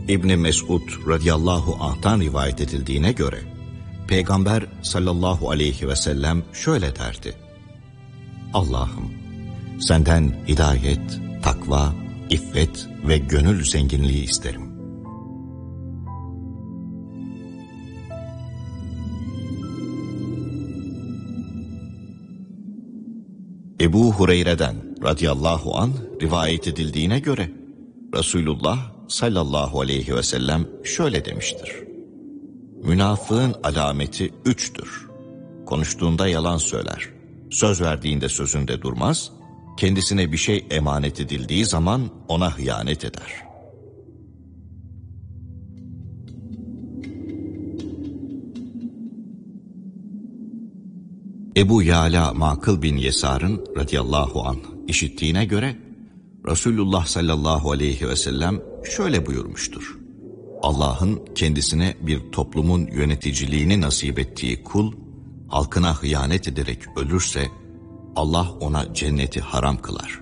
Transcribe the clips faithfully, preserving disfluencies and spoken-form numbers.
İbni Mesud radıyallahu anh'tan rivayet edildiğine göre, Peygamber sallallahu aleyhi ve sellem şöyle derdi: Allah'ım, senden hidayet, takva, iffet ve gönül zenginliği isterim. Ebu Hureyre'den radıyallahu anh rivayet edildiğine göre, Resulullah sallallahu aleyhi ve sellem şöyle demiştir: Münafığın alameti üçtür. Konuştuğunda yalan söyler, söz verdiğinde sözünde durmaz, kendisine bir şey emanet edildiği zaman ona hıyanet eder. Ebu Yala Makıl bin Yesar'ın radıyallahu anh işittiğine göre, Resulullah sallallahu aleyhi ve sellem şöyle buyurmuştur: Allah'ın kendisine bir toplumun yöneticiliğini nasip ettiği kul, halkına hıyanet ederek ölürse, Allah ona cenneti haram kılar.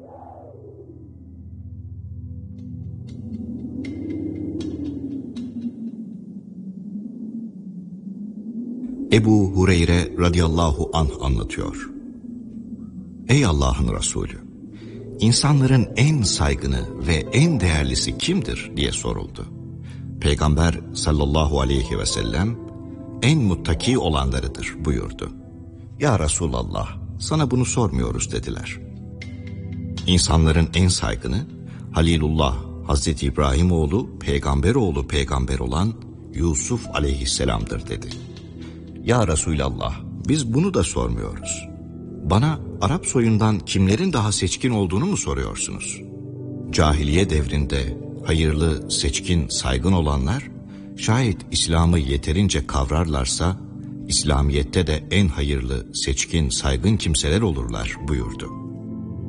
Ebu Hureyre radıyallahu anh anlatıyor: Ey Allah'ın Resulü! İnsanların en saygını ve en değerlisi kimdir diye soruldu. Peygamber sallallahu aleyhi ve sellem en muttaki olanlarıdır buyurdu. Ya Resulallah, sana bunu sormuyoruz dediler. İnsanların en saygını Halilullah Hazreti İbrahim oğlu peygamber oğlu peygamber olan Yusuf aleyhisselamdır dedi. Ya Resulallah, biz bunu da sormuyoruz. Bana Arap soyundan kimlerin daha seçkin olduğunu mu soruyorsunuz? Cahiliye devrinde hayırlı, seçkin, saygın olanlar, şayet İslam'ı yeterince kavrarlarsa, İslamiyet'te de en hayırlı, seçkin, saygın kimseler olurlar buyurdu.